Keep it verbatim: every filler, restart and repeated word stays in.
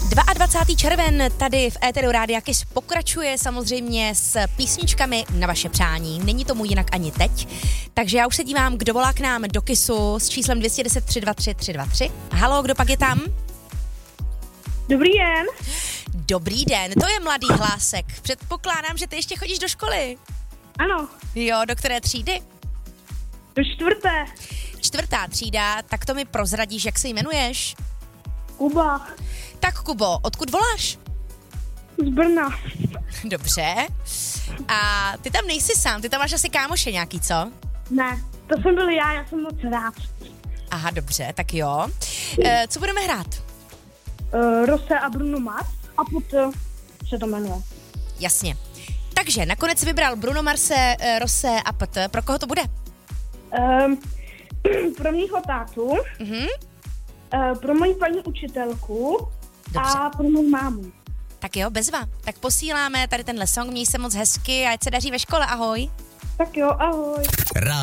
dvacátého druhého červen tady v éteru Rádia Kiss pokračuje samozřejmě s písničkami na vaše přání. Není tomu jinak ani teď. Takže já už se dívám, kdo volá k nám do Kissu s číslem dvě jedna nula tři dva tři tři dva tři. Haló, kdo pak je tam? Dobrý den. Dobrý den, to je mladý hlásek. Předpokládám, že ty ještě chodíš do školy. Ano. Jo, do které třídy? Do čtvrté. Čtvrtá třída, tak to mi prozradíš, jak se jmenuješ? Kuba. Tak Kubo, odkud voláš? Z Brna. Dobře. A ty tam nejsi sám, ty tam máš asi kámoše nějaký, co? Ne, to jsem byl já, já jsem moc rád. Aha, dobře, tak jo. E, co budeme hrát? Uh, Rose a Bruno Mars a potom se to jmenuje. Jasně. Takže nakonec vybral Bruno Marse, Rose a P T. Pro koho to bude? Um, pro mýho tátu, Mhm. uh, pro moji paní učitelku. Dobře. A pro mou mámu. Tak jo, bezva. Tak posíláme tady tenhle song, měj se moc hezky a ať se daří ve škole, ahoj. Tak jo, ahoj.